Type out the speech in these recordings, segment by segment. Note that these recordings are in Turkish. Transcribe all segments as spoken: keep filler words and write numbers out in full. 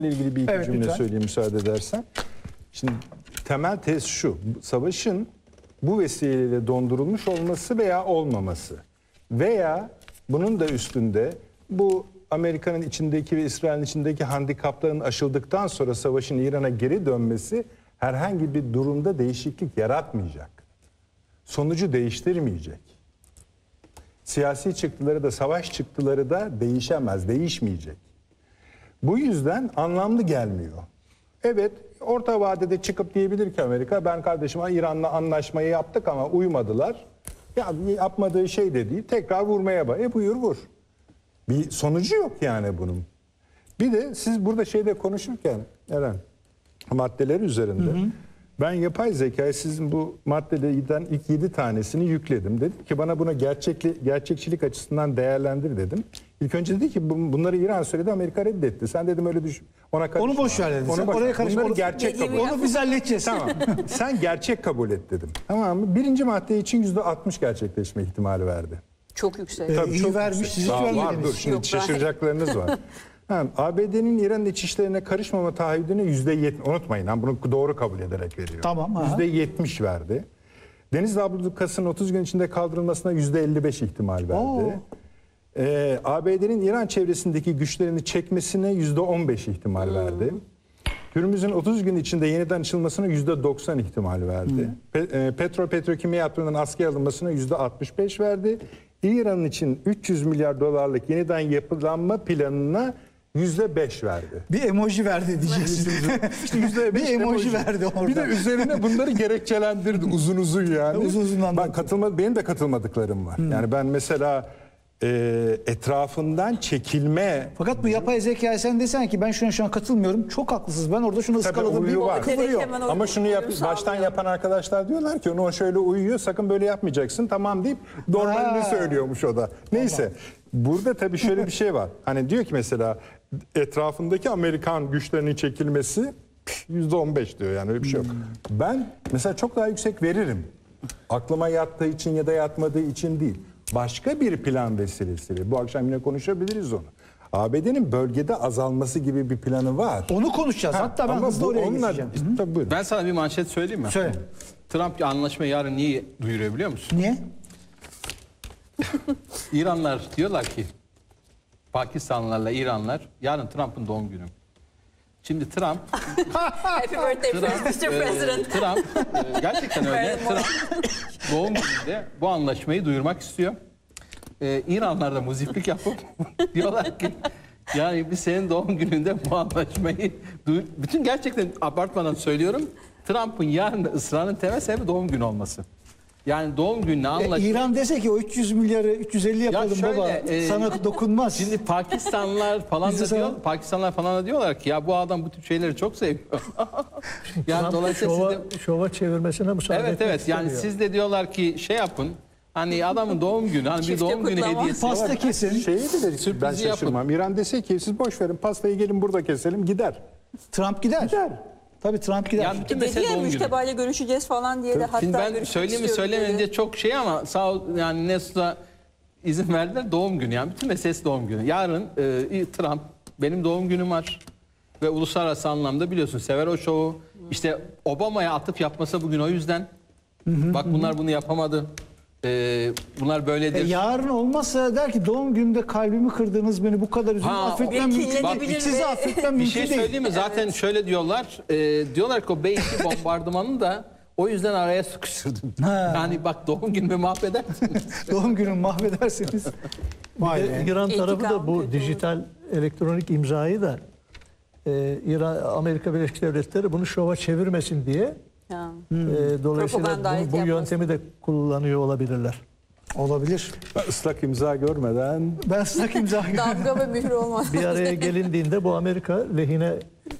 ilgili bir iki Evet, cümle lütfen. söyleyeyim müsaade edersen. Şimdi temel tez şu: savaşın bu vesileyle dondurulmuş olması veya olmaması veya bunun da üstünde bu Amerika'nın içindeki ve İsrail'in içindeki handikapların aşıldıktan sonra savaşın İran'a geri dönmesi herhangi bir durumda değişiklik yaratmayacak. Sonucu değiştirmeyecek. Siyasi çıktıları da savaş çıktıları da değişemez, değişmeyecek. Bu yüzden anlamlı gelmiyor. Evet, orta vadede çıkıp diyebilir ki Amerika, ben kardeşim İran'la anlaşmayı yaptık ama uymadılar. Ya yapmadığı şey de değil, tekrar vurmaya bak. E buyur vur. Bir sonucu yok yani bunun. Bir de siz burada şeyde konuşurken Eren, maddeler üzerinde, hı hı, ben yapay zekayı sizin bu maddelerden ilk yedi tanesini yükledim. Dedim ki bana buna gerçekli, gerçekçilik açısından değerlendir dedim. İlk önce dedi ki bunları İran söyledi, Amerika reddetti. Sen dedim öyle düşün. Ona karışma. Onu boş ver dedi. Sen boş oraya ver. karışma. Bunları Onu- gerçek kabul. Onu biz halledeceğiz. Tamam. Sen gerçek kabul et dedim. Tamam mı? Birinci madde için yüzde altmış gerçekleşme ihtimali verdi. Çok yüksek. Ee, Tabii iyi çok vermiş, yüksek. siz hiç Daha var, vermediniz. dur şimdi Yok, ben- şaşıracaklarınız var. Ha, A B D'nin İran'ın iç işlerine karışmama taahhüdünü yüzde yetmiş, unutmayın ha, bunu doğru kabul ederek veriyor. Tamam, aha. Yüzde yetmiş verdi. Deniz ablukasının otuz gün içinde kaldırılmasına yüzde elli beş ihtimal verdi. Oo. Ee, A B D'nin İran çevresindeki güçlerini çekmesine yüzde on beş ihtimal Hmm. verdi. Hürmüz'ün otuz gün içinde yeniden açılmasına yüzde doksan ihtimal verdi. Hmm. Pe- e, petrol petrokimya yatırımının askıya alınmasına yüzde altmış beş verdi. İran'ın için üç yüz milyar dolarlık yeniden yapılanma planına yüzde beş verdi. Bir emoji verdi diyeceksin. İşte yüzde beş Bir emoji verdi orada. Bir de üzerine bunları gerekçelendirdi uzun uzun yani. Uzun uzun anlattı. Ben katılma, benim de katılmadıklarım var. Yani ben mesela e, etrafından çekilme. Fakat bu yapay zekaya sen desen ki ben şuna şu an katılmıyorum. Çok haklısınız. Ben orada şunu Tabii ıskaladım. uyu Bir var. akılları yok. Hemen o Ama şunu yap, uyum baştan sağlıyor. yapan arkadaşlar diyorlar ki onu şöyle uyuyor, sakın böyle yapmayacaksın tamam deyip normalini Ha. söylüyormuş o da. Neyse. Burada tabii şöyle bir şey var. Hani diyor ki mesela etrafındaki Amerikan güçlerinin çekilmesi yüzde on beş diyor, yani öyle bir şey yok. Ben mesela çok daha yüksek veririm. Aklıma yattığı için ya da yatmadığı için değil. Başka bir plan vesilesiyle. Bu akşam yine konuşabiliriz onu. A B D'nin bölgede azalması gibi bir planı var. Onu konuşacağız. Ha, Hatta ben ama hızlı bu oraya onunla- geçeceğim. işte tabii buyurun. Ben sana bir manşet söyleyeyim mi? Söyle. Trump anlaşmayı yarın niye duyuruyor biliyor musun? Niye? İranlar diyorlar ki Pakistanlılarla İranlar yarın Trump'ın doğum günü. Şimdi Trump, Happy birthday Trump, mister e, President. Trump e, gerçekten öyle. Very Trump doğum gününde bu anlaşmayı duyurmak istiyor. E, İranlar da muziplik yapıp diyorlar ki yani biz senin doğum gününde bu anlaşmayı duy- bütün gerçekten abartmadan söylüyorum. Trump'ın yarın da ısrarının temel sebebi doğum günü olması. Yani doğum gününe E, anlaşma. İran dese ki o üç yüz milyarı üç yüz elli yapalım şöyle, baba. e, Sana dokunmaz. Şimdi Pakistanlılar falan Biz de da diyor, sana- Pakistanlılar falan da diyorlar ki ya bu adam bu tür şeyleri çok seviyor. yani Trump dolayısıyla şova, siz de, şova çevirmesine müsaade evet etmek evet yani istemiyor. siz de diyorlar ki şey yapın. Hani adamın doğum günü, hani bir Çifte doğum günü kutlama. hediyesi. Pasta kesin. Şeyi de ben Sürprizi şaşırmam. İran dese ki siz boş verin pastayı, gelin burada keselim, gider. Trump gider. Gider. Tabii Trump gider. Yani bütün Dedi mesele ya doğum günü. müştebayla görüşeceğiz falan diye de hatta Şimdi ben görüşmek söyleyeyim mi istiyorum söylemeyince dedi. çok şey ama sağ ol, yani Nesut'a izin verdiler, doğum günü, yani bütün meselesi doğum günü. Yarın e, Trump benim doğum günüm var ve uluslararası anlamda biliyorsun sever o şovu. İşte Obama'ya atıf yapmasa bugün o yüzden. Bak bunlar bunu yapamadı. E, bunlar E, böyledir. yarın olmazsa der ki doğum gününde kalbimi kırdınız, beni bu kadar üzüldüm. Ha, Affetmem o- mümkün değil. Bak, Sizi ve- affetmem Bir mümkün şey değil. söyleyeyim mi? Zaten şöyle diyorlar. E, diyorlar ki o B iki bombardımanı da o yüzden araya sıkıştırdım. Ha. Yani bak doğum günümü mahvedersiniz. Doğum günümü mahvedersiniz. Vay Bir be. de İran İntikam tarafı da bu kötü dijital elektronik imzayı da e, İran, Amerika Birleşik Devletleri bunu şova çevirmesin diye Ha. e, dolayısıyla Propagandayı bunu, bu yapmasın. yöntemi de kullanıyor olabilirler. Olabilir. Ben ıslak imza görmeden Ben ıslak imza Damga ve mühür olmaz. Bir araya gelindiğinde bu Amerika lehine,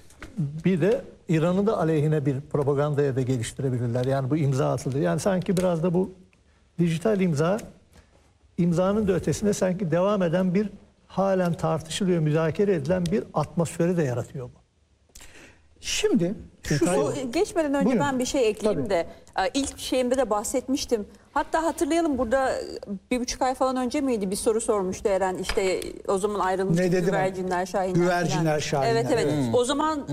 bir de İran'ı da aleyhine bir propagandaya da geliştirebilirler. Yani bu imza atıldı. Yani sanki biraz da bu dijital imza, imzanın da ötesinde sanki devam eden bir, halen tartışılıyor, müzakere edilen bir atmosferi de yaratıyor bu. Şimdi şu O, geçmeden önce Buyurun. ben bir şey ekleyeyim Tabii. de e, ilk şeyimde de bahsetmiştim. Hatta hatırlayalım, burada bir buçuk ay falan önce miydi bir soru sormuştu Eren, işte o zaman ayrılmıştık, Ne dedim? güvercinler, şahinler. Güvercinler, falan. şahinler, Evet evet. evet. O zaman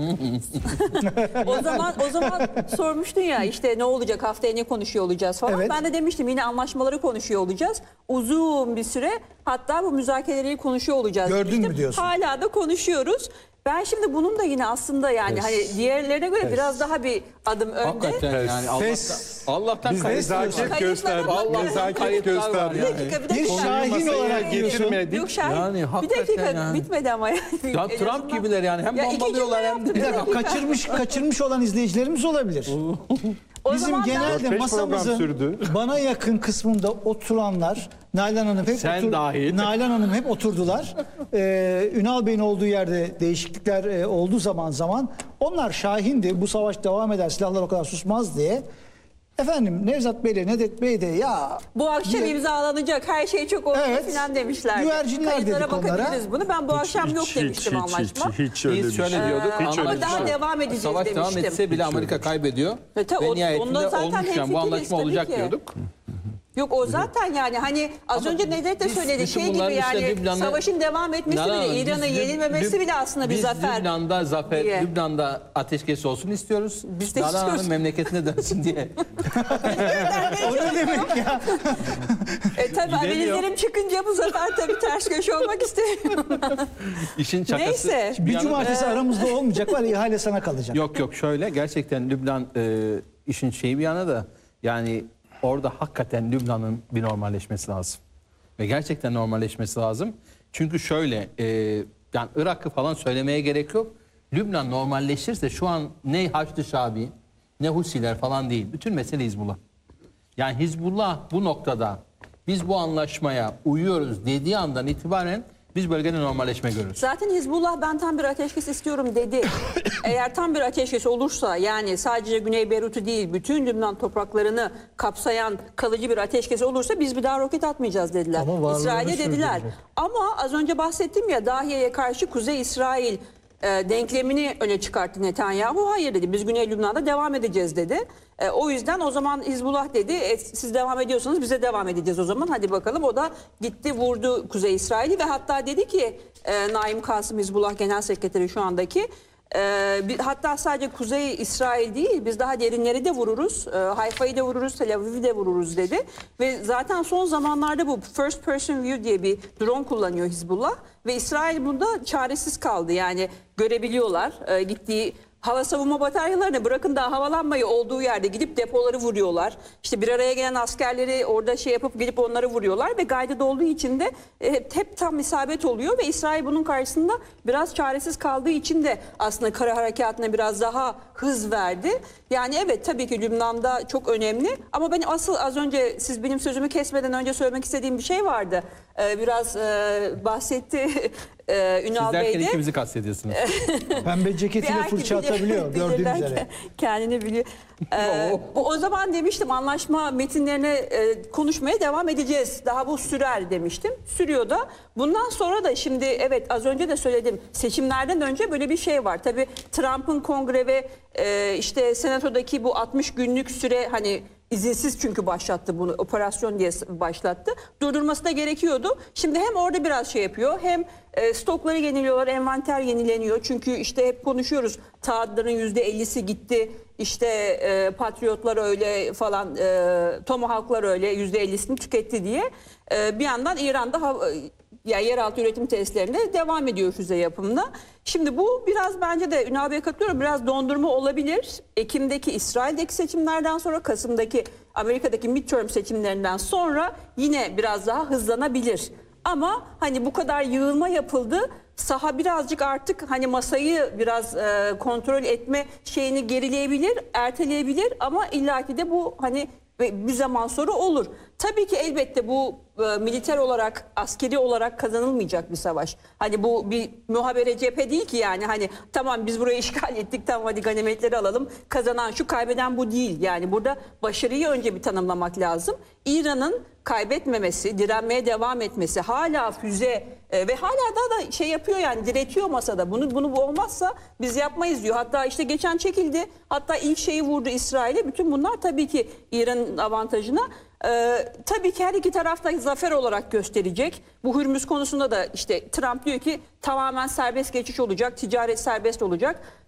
o zaman o zaman sormuştun ya, işte ne olacak, haftaya ne konuşuyor olacağız falan. Evet. Ben de demiştim yine anlaşmaları konuşuyor olacağız. Uzun bir süre, hatta bu müzakereleri konuşuyor olacağız. Gördün demiştim. mü diyorsun? Hala da konuşuyoruz. Ben şimdi bunun da yine aslında yani hani diğerlerine göre biraz daha bir adım önde. Hakikaten yani Fes- Allah'tan, Allah'tan Biz kayıtlar var. nezaket Kayıtlara gösterdik. bakın. Nezaket Kayıtlar var gösterdik. Bir dakika, bir Bir dakika. şahin Masaya olarak diyorsun. getirmedik. Yok Şahin. Yani bir hakikaten dakika yani. bitmedi ama yani. Ya En Trump azından- gibiler yani, hem Ya iki bombalıyorlar cümle hem de. Bir dakika, kaçırmış kaçırmış olan izleyicilerimiz olabilir. O Bizim zaman ben- genelde Dört beş program masamızın sürdü. bana yakın kısmında oturanlar, Nalan Hanım hep Sen dahil. Nalan Hanım hep oturdular. Ee, Ünal Bey'in olduğu yerde değişiklikler e, oldu zaman zaman. Onlar şahindi. Bu savaş devam eder, silahlar o kadar susmaz diye. Efendim Nevzat Bey ile Nedet Bey de ya Bu akşam diye- imzalanacak, her şey çok oldu Evet. falan demişler. Güvercinler Kayıtlara dedik onlara. bakabiliriz bunu. Ben bu akşam yok demiştim anlaşma. Hiç, hiç öyle Biz bir şöyle şey. diyorduk. Hiç öyle Ama bir daha şey. devam edeceğiz Savaş devam demiştim. etse bile Amerika kaybediyor. E, tabii, Ve o- nihayetinde onda zaten olmuş yani, bu hemfikiriz anlaşma tabii olacak ki. diyorduk. Yok o zaten yani hani az Ama önce Nedet de biz söyledi, bütün şey gibi bunların işte yani Lübnan'da- savaşın devam etmesi Nalan bile, Hanım, İran'ın biz Lüb- yenilmemesi Lüb- bile aslında bir biz zafer. Lübnan'da zafer, diye. Lübnan'da ateşkes olsun istiyoruz. Biz de Nalan istiyoruz. Hanım memleketine dönsün diye. o ne demek ya? E tabii Gidemiyor. analizlerim çıkınca bu sefer tabii ters köşe olmak istemiyorum. İşin şakası. Neyse. bir Bir yana- cumartesi aramızda olmayacak, var ya, ihale sana kalacak. Yok yok, şöyle gerçekten Lübnan e, işin şeyi bir yana da yani orada hakikaten Lübnan'ın bir normalleşmesi lazım. Ve gerçekten normalleşmesi lazım. Çünkü şöyle e, yani Irak'ı falan söylemeye gerek yok. Lübnan normalleşirse şu an ne Haçlı Şabi ne Husiler falan değil. Bütün mesele Hizbullah. Yani Hizbullah bu noktada biz bu anlaşmaya uyuyoruz dediği andan itibaren biz bölgede normalleşme görürüz. Zaten Hizbullah ben tam bir ateşkes istiyorum dedi. Eğer tam bir ateşkes olursa, yani sadece Güney Beyrut'u değil bütün Lübnan topraklarını kapsayan kalıcı bir ateşkes olursa biz bir daha roket atmayacağız dediler. Ama varlığını İsrail'e dediler. sürdürecek. Ama az önce bahsettim ya, Dahiye'ye karşı Kuzey İsrail e, denklemini öne çıkarttı Netanyahu. Hayır dedi, biz Güney Lübnan'da devam edeceğiz dedi. E, o yüzden o zaman Hizbullah dedi, e, siz devam ediyorsanız bize devam edeceğiz o zaman. Hadi bakalım, o da gitti vurdu Kuzey İsrail'i ve hatta dedi ki e, Naim Kasım, Hizbullah Genel Sekreteri şu andaki, e, bir, hatta sadece Kuzey İsrail değil biz daha derinleri de vururuz. E, Hayfa'yı da vururuz, Tel Aviv'i de vururuz dedi. Ve zaten son zamanlarda bu first person view diye bir drone kullanıyor Hizbullah. Ve İsrail bunda çaresiz kaldı. Yani görebiliyorlar e, gittiği hava savunma bataryalarını, bırakın daha havalanmayı, olduğu yerde gidip depoları vuruyorlar. İşte bir araya gelen askerleri orada şey yapıp gidip onları vuruyorlar ve guided olduğu için de e, hep, hep tam isabet oluyor ve İsrail bunun karşısında biraz çaresiz kaldığı için de aslında kara harekatına biraz daha hız verdi. Yani evet, tabii ki Lübnan'da çok önemli ama ben asıl az önce siz benim sözümü kesmeden önce söylemek istediğim bir şey vardı. Ee, biraz e, bahsetti e, Ünal Siz Bey derken de. ikimizi kastediyorsunuz. Pembe ceketiyle Belki fırça bilir- atabiliyor gördüğünüz bilirler üzere. ki Kendini biliyor. Ee, bu, o zaman demiştim anlaşma metinlerine e, konuşmaya devam edeceğiz. Daha bu sürer demiştim. Sürüyor da. Bundan sonra da şimdi evet az önce de söyledim. Seçimlerden önce böyle bir şey var. Tabii Trump'ın kongre ve e, işte senatodaki bu altmış günlük süre, hani izinsiz çünkü başlattı bunu, operasyon diye başlattı. Durdurması da gerekiyordu. Şimdi hem orada biraz şey yapıyor, hem e, stokları yeniliyorlar, envanter yenileniyor. Çünkü işte hep konuşuyoruz, taahhütlerin yüzde ellisi gitti. İşte e, Patriotlar öyle falan, e, Tomahawk'lar öyle yüzde ellisini tüketti diye. E, bir yandan İran'da hava- ya yeraltı üretim tesislerinde devam ediyor füze yapımına. Şimdi bu biraz, bence de Ünal Bey'e katılıyorum, biraz dondurma olabilir. Ekim'deki İsrail'deki seçimlerden sonra, Kasım'daki Amerika'daki midterm seçimlerinden sonra yine biraz daha hızlanabilir. Ama hani bu kadar yığılma yapıldı. Saha birazcık artık hani masayı biraz e, kontrol etme şeyini gerileyebilir, erteleyebilir ama illaki de bu hani bir zaman sonra olur. tabii ki elbette bu e, militer olarak, askeri olarak kazanılmayacak bir savaş. Hani bu bir muhabere cephe değil ki yani hani tamam biz burayı işgal ettik, tamam hadi ganimetleri alalım. Kazanan şu, kaybeden bu değil. Yani burada başarıyı önce bir tanımlamak lazım. İran'ın kaybetmemesi, direnmeye devam etmesi, hala füze e, ve hala daha da şey yapıyor yani diretiyor masada. Bunu bunu bu olmazsa biz yapmayız diyor. Hatta işte geçen çekildi. Hatta ilk şeyi vurdu İsrail'e. Bütün bunlar tabii ki İran'ın avantajına. Ee, tabii ki her iki tarafta zafer olarak gösterecek. Bu Hürmüz konusunda da işte Trump diyor ki tamamen serbest geçiş olacak, ticaret serbest olacak.